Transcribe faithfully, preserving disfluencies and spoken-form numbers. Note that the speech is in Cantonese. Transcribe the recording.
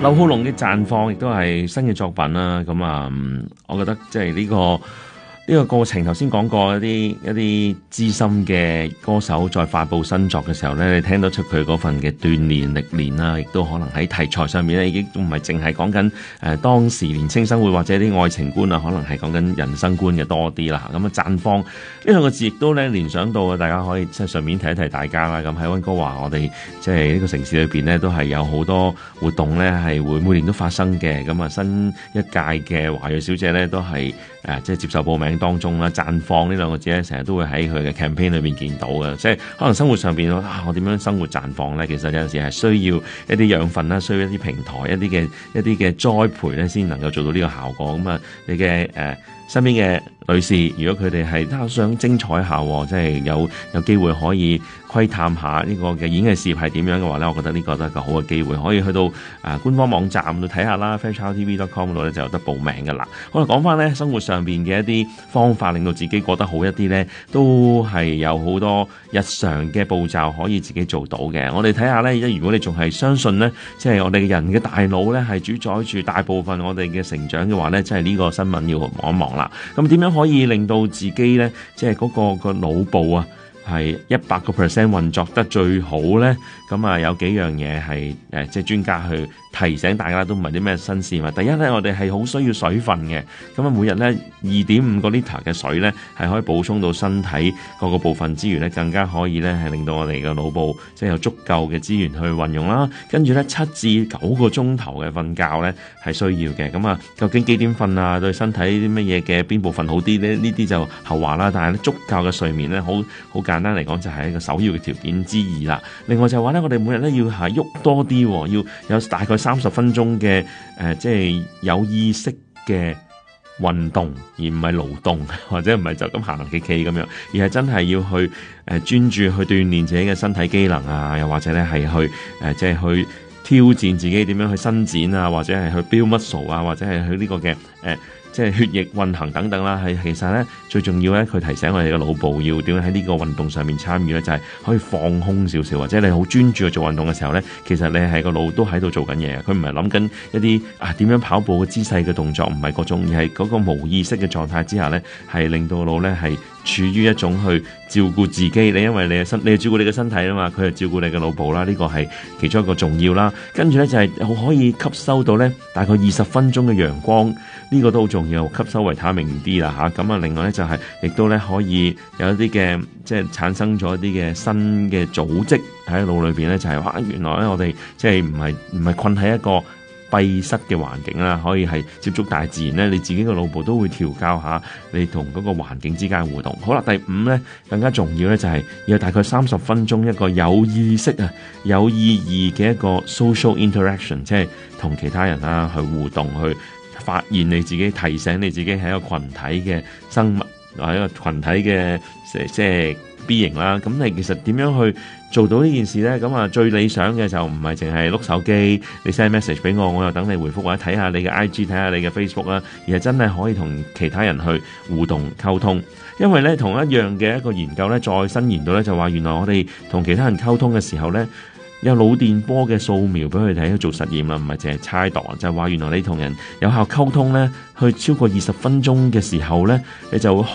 劉浩龍嘅綻放亦都係新嘅作品啦，咁啊，我覺得即係呢個呢個過程，頭先講過一啲一啲資深嘅歌手在發布新作嘅時候咧，你聽得出佢嗰份嘅鍛鍊歷練啦，亦都可能喺題材上面咧，已經唔係淨係講緊誒當時年青生活或者啲愛情觀啊，可能係講緊人生觀嘅多啲啦。咁啊，綻放呢兩個字亦都咧聯想到，大家可以即係上面提一提大家啦。咁喺溫哥華，我哋即係呢個城市裏邊咧，都係有好多活動咧，係會每年都發生嘅。咁啊，新一屆嘅華裔小姐咧，都係誒即係接受報名當中啦，綻放呢兩個字咧，成日都會喺佢嘅 campaign 裏面見到嘅，即係可能生活上邊啊，我點樣生活綻放咧？其實有陣時係需要一啲養分啦，需要一啲平台，一啲嘅一啲嘅栽培咧，先能夠做到呢個效果。咁啊，你嘅誒、呃、身邊嘅女士，如果佢哋係都想精彩下，即係有有機會可以窺探下呢個嘅演藝事業係點樣嘅話咧，我覺得呢個都係一個好嘅機會，可以去到啊、呃、官方網站度睇下啦 fairchild t v dot com 度咧就有得報名噶啦。好啦，講翻咧生活上邊嘅一啲方法，令到自己過得好一啲咧，都係有好多日常嘅步驟可以自己做到嘅。我哋睇下咧，如果你仲係相信咧，即係我哋嘅人嘅大腦咧係主宰住大部分我哋嘅成長嘅話咧，即係呢個新聞要望一望啦。咁點樣可以令到自己咧，即係嗰個個腦部啊，係一百個 percent 運作得最好咧？咁啊，有幾樣嘢係誒，即係專家去提醒大家，都唔係啲咩新事物。第一咧，我哋係好需要水分嘅。咁啊，每日咧二點五個 liter 嘅水咧，係可以補充到身體各個部分之餘咧，更加可以咧係令到我哋嘅腦部即係有足夠嘅資源去運用啦。跟住咧七至九個鐘頭嘅瞓覺咧係需要嘅。咁啊，究竟幾點瞓啊？對身體啲乜嘢嘅邊部分好啲咧？呢啲就後話啦。但係咧足夠嘅睡眠咧，好好簡單嚟講就係一個首要嘅條件之二啦。另外就係話咧，我哋每日咧要係喐多啲，要有大概三十分鐘嘅誒，即係有意識嘅運動，而唔係勞動，或者唔係就咁行行企企咁樣，而係真係要去誒專注去鍛鍊自己嘅身體機能啊，又或者咧係去誒即係去挑戰自己點樣去伸展啊，或者係去 build muscle 啊，或者係去呢個嘅誒。呃即係血液運行等等啦，係其實咧最重要咧，佢提醒我哋嘅腦部要點樣喺呢個運動上面參與咧，就係、是、可以放空少少，或者你好專注去做運動嘅時候咧，其實你係個腦都喺度做緊嘢，佢唔係諗緊一啲啊點樣跑步嘅姿勢嘅動作，唔係嗰種，而係嗰個無意識嘅狀態之下咧，係令到腦咧係處於一種去照顧自己。你因為你嘅身，你係照顧你嘅身體啊嘛，佢係照顧你嘅腦部啦，呢、這個係其中一個重要啦。跟住咧就係、是、可以吸收到咧大概二十分鐘嘅陽光，呢、這個都好重要，吸收維他命 D 啦吓。咁啊，另外咧就係、是、亦都咧可以有一啲嘅即係產生咗一啲嘅新嘅組織喺腦裏邊咧，就係、是、哇原來咧我哋即係唔係唔係困喺一個閉塞嘅環境啦，可以係接觸大自然咧，你自己嘅腦部都會調教下你同嗰個環境之間互動。好啦，第五咧更加重要咧就係要大概三十分鐘一個有意識啊、有意義嘅一個 social interaction， 即係同其他人啊去互動，去發現你自己，提醒你自己係一個群體嘅生物，或者一個群體嘅即係 B 型啦。咁你其實點樣去做到呢件事呢？咁啊，最理想嘅就唔係淨係碌手機，你 send message 俾我，我又等你回覆，或者睇下你嘅 I G， 睇下你嘅 Facebook 啦，而係真係可以同其他人去互動溝通。因為呢，同一樣嘅一個研究呢，再伸延到呢，就話原來我哋同其他人溝通嘅時候呢，有腦電波嘅掃描俾佢哋去做實驗啦，唔係淨係猜度，就係話原來你同人有效溝通呢，去超過二十分鐘嘅時候呢，你就會